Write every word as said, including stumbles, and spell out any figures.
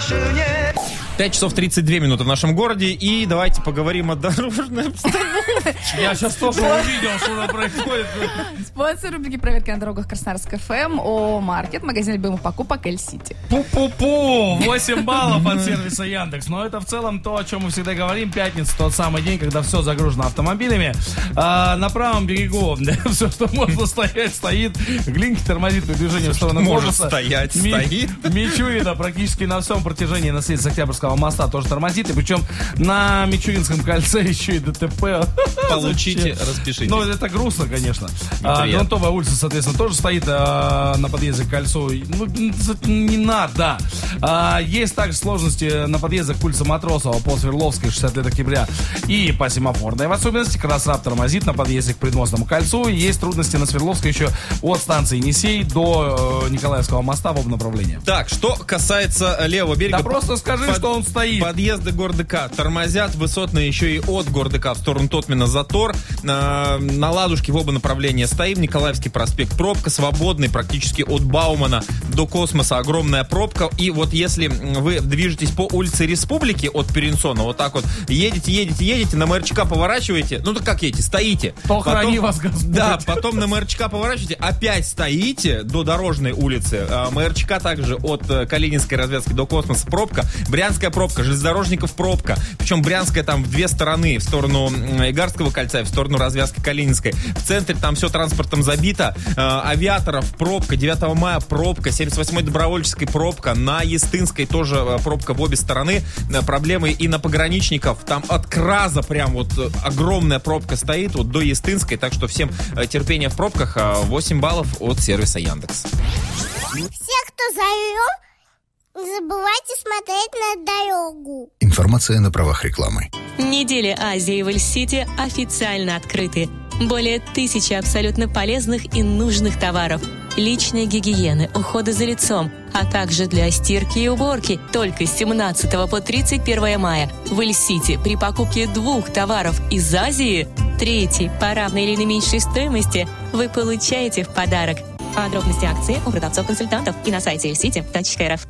машине. пять часов тридцать две минуты в нашем городе. И давайте поговорим о дорожной обстановке. Я сейчас тоже увидел, что там происходит. Спонсор рубрики «Проверка на дорогах» Красноярск эф эм, ООО «Маркет», магазин любимых покупок Эль-Сити. Пу-пу-пу! восемь баллов от сервиса Яндекс. Но это в целом то, о чем мы всегда говорим. Пятница, тот самый день, когда все загружено автомобилями. А, на правом берегу все, что можно стоять, стоит. Глинки тормозит по движению в сторону Может Божеса. стоять, Ми- стоит. Мичурина практически на всем протяжении наследия Октябрьского моста тоже тормозит. И причем на Мичуринском кольце еще и ДТП. Получите, Зачем? распишитесь. Ну, это грустно, конечно. А, Грунтовая улица, соответственно, тоже стоит а, на подъезде к кольцу. Ну, не надо. А, есть также сложности на подъездах к улице Матросова по Свердловской, шестьдесят лет октября, и по Семафорной. В особенности Красрап тормозит на подъезде к Предмостному кольцу. Есть трудности на Свердловской еще от станции Енисей до э, Николаевского моста в оба направления. Так, что касается левого берега. Да просто скажи, под, что он стоит. Подъезды города К тормозят высотные еще и от города К в сторону Тотмина затор. На, на Ладушке в оба направления стоим. Николаевский проспект пробка, свободный практически от Баумана до Космоса огромная пробка. И вот если вы движетесь по улице Республики от Перенсона, вот так вот едете, едете, едете, на МРЧК поворачиваете, ну так как едете, стоите. То потом, храни вас Господь. Да, потом на МРЧК поворачиваете, опять стоите до Дорожной улицы. МРЧК также от Калининской развязки до Космоса пробка. Брянская пробка, железнодорожников пробка. Причем Брянская там в две стороны, в сторону Игарского кольца и в сторону развязки Калининской. В центре там все транспортом забито. Авиаторов пробка, девятого мая пробка, семьдесят восьмой добровольческой пробка, на Естинской тоже пробка в обе стороны. Проблемы и на пограничников. Там от Краза прям вот огромная пробка стоит вот до Естинской. Так что всем терпения в пробках. восемь баллов от сервиса Яндекс. Все, кто зовет, не забывайте смотреть на дорогу. Информация на правах рекламы. Недели Азии в Эль-Сити официально открыты. Более тысячи абсолютно полезных и нужных товаров. Личной гигиены, ухода за лицом, а также для стирки и уборки. Только с семнадцатого по тридцать первое мая в Эль-Сити при покупке двух товаров из Азии, третий по равной или меньшей стоимости, вы получаете в подарок. Подробности акции у продавцов-консультантов и на сайте эльсити точка эр эф.